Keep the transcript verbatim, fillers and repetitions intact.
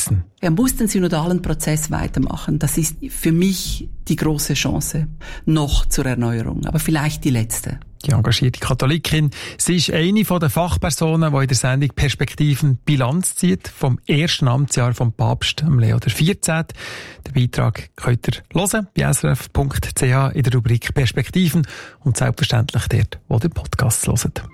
müssen. Er muss den synodalen Prozess weitermachen. Das ist für mich die große Chance noch zur Erneuerung, aber vielleicht die letzte. Die engagierte Katholikin. Sie ist eine von den Fachpersonen, die in der Sendung Perspektiven Bilanz zieht vom ersten Amtsjahr vom Papst Leo der vierzehnten. Den Beitrag könnt ihr hören bei s r f punkt c h in der Rubrik Perspektiven und selbstverständlich dort, wo ihr Podcasts hört.